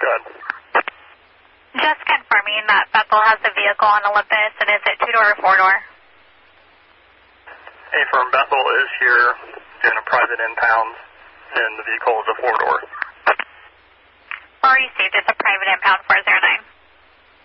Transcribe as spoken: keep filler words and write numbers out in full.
Go ahead. Just confirming that Bethel has a vehicle on Olympus, and is it two-door or four-door? A firm Bethel is here doing a private impound, and the vehicle is a four-door. Or received, it's a private impound four zero nine.